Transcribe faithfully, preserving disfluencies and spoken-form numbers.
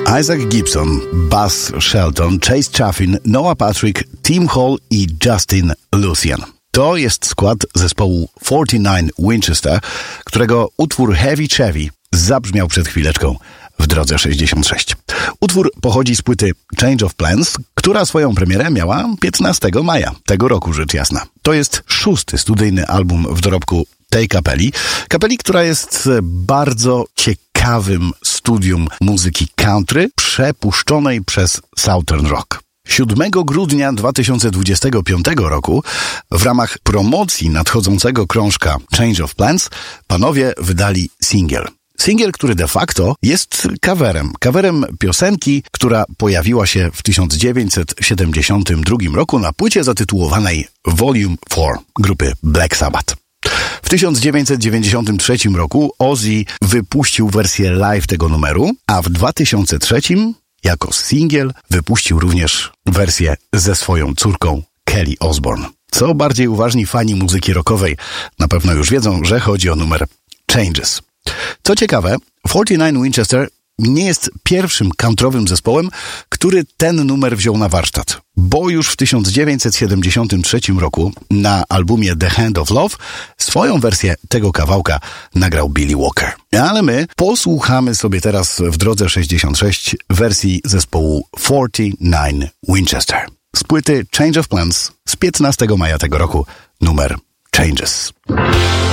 Isaac Gibson, Buzz Shelton, Chase Chaffin, Noah Patrick, Tim Hall i Justin Lucian. To jest skład zespołu czterdzieści dziewięć Winchester, którego utwór Heavy Chevy zabrzmiał przed chwileczką w Drodze sześćdziesiąt sześć. Utwór pochodzi z płyty Change of Plans, która swoją premierę miała piętnastego maja tego roku, rzecz jasna. To jest szósty studyjny album w dorobku tej kapeli. Kapeli, która jest bardzo ciekawym studium muzyki country przepuszczonej przez Southern Rock. siódmego grudnia dwa tysiące dwudziestego piątego roku w ramach promocji nadchodzącego krążka Change of Plans panowie wydali singiel. Singiel, który de facto jest coverem. Coverem piosenki, która pojawiła się w tysiąc dziewięćset siedemdziesiątym drugim roku na płycie zatytułowanej Volume cztery grupy Black Sabbath. W tysiąc dziewięćset dziewięćdziesiątym trzecim roku Ozzy wypuścił wersję live tego numeru, a w dwa tysiące trzecim jako singiel wypuścił również wersję ze swoją córką Kelly Osbourne. Co bardziej uważni fani muzyki rockowej na pewno już wiedzą, że chodzi o numer Changes. Co ciekawe, czterdzieści dziewięć Winchester nie jest pierwszym countrowym zespołem, który ten numer wziął na warsztat, bo już w tysiąc dziewięćset siedemdziesiątym trzecim roku na albumie The Hand of Love swoją wersję tego kawałka nagrał Billy Walker. Ale my posłuchamy sobie teraz w Drodze sześćdziesiąt sześć wersji zespołu czterdzieści dziewięć Winchester. Z płyty Change of Plans z piętnastego maja tego roku numer Changes.